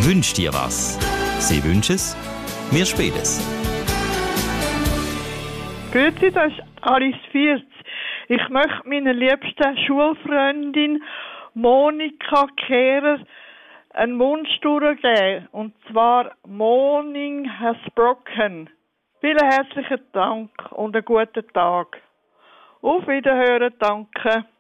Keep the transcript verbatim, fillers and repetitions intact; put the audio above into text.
Wünsch dir was. Sie wünschen es, wir spielen es. Grüezi, das ist Alice Vierz. Ich möchte meiner liebsten Schulfreundin Monika Kehrer einen Wunsch durchgeben. Und zwar Morning has broken. Vielen herzlichen Dank und einen guten Tag. Auf Wiederhören, danke.